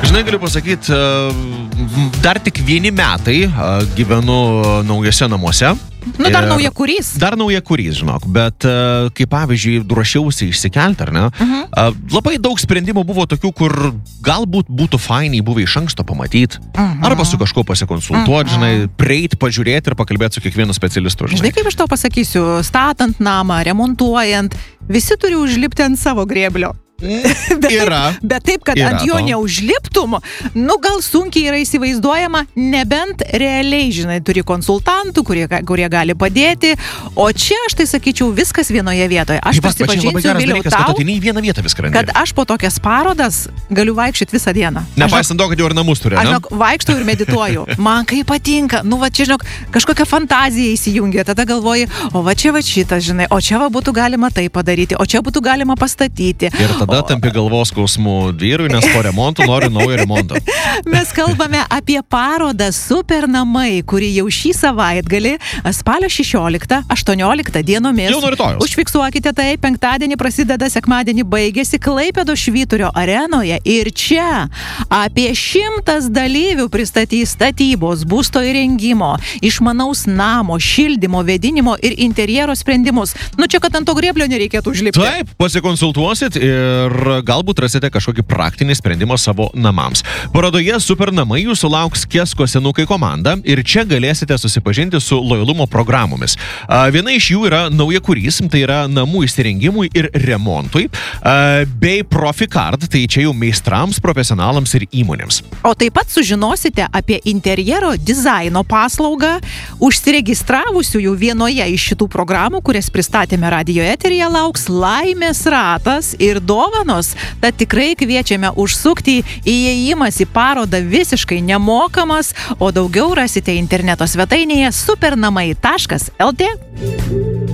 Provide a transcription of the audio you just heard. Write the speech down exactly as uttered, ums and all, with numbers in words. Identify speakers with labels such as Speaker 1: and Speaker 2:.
Speaker 1: Žinai, galiu pasakyti, dar tik vieni metai gyvenu naujose namuose.
Speaker 2: Nu, dar nauja kurys.
Speaker 1: Dar nauja kurys, žinok. Bet, kaip pavyzdžiui, ruošiausi išsikelti, ar ne? Uh-huh. Labai daug sprendimų buvo tokių, kur galbūt būtų fainiai buvę iš anksto pamatyti. Uh-huh. Arba su kažkuo pasikonsultuoti, uh-huh. žinai, prieiti, pažiūrėti ir pakalbėti su kiekvienu specialistu. Žinai,
Speaker 2: žinai kaip aš tau pasakysiu, statant namą, remontuojant, visi turi užlipti ant savo grėblio. bet,
Speaker 1: yra,
Speaker 2: taip, bet taip, kad
Speaker 1: yra
Speaker 2: ant jo
Speaker 1: to.
Speaker 2: neužliptum, nu gal sunkiai yra įsivaizduojama, nebent realiai, žinai, turi konsultantų, kurie, kurie gali padėti, o čia aš tai sakyčiau viskas vienoje vietoje. Aš prisipažinsiu vėliau tau,
Speaker 1: kad, vieną vietą viską
Speaker 2: kad aš po tokias parodas galiu vaikščioti visą dieną.
Speaker 1: Nepaisant to, kad jau ir namus turiu,
Speaker 2: ne? Aš vaikštau ir medituoju. Man kai patinka, nu va čia, žinok, kažkokia fantazija įsijungia, tada galvoji, o va čia va šitas, žinai, o čia va būtų galima tai padaryti, o čia būtų galima pastatyti.
Speaker 1: Ir tada Tada tampi galvos skausmų vyrui, nes po remonto nori naujo remonto.
Speaker 2: Mes kalbame apie parodą Super namai, kuri jau šį savaitgalį spalio šešioliktą aštuonioliktą dienomis.
Speaker 1: Jau nuo rytojaus.
Speaker 2: Užfiksuokite tai, penktadienį prasideda, sekmadienį baigėsi Klaipėdos Švyturio arenoje. Ir čia apie šimtas dalyvių pristatys statybos, būsto įrengimo, išmanaus namo, šildymo, vėdinimo ir interjero sprendimus. Nu čia, kad ant to grėblio nereikėtų užlipti.
Speaker 1: Taip, pasikonsultuosit ir ir galbūt rasite kažkokį praktinį sprendimą savo namams. Parodoje Super namai jūsų lauks Kesko senukai komanda ir čia galėsite susipažinti su lojalumo programomis. Viena iš jų yra nauja kurys, tai yra namų įsirengimui ir remontui, bei Proficard, tai čia jau meistrams, profesionalams ir įmonėms.
Speaker 2: O taip pat sužinosite apie interjero dizaino paslaugą. Užsiregistravusiųjų vienoje iš šitų programų, kurias pristatėme radijo eteryje, lauks laimės ratas ir dovanos. Tad tikrai kviečiame užsukti, įėjimas į parodą visiškai nemokamas, o daugiau rasite interneto svetainėje supernamai taškas lt.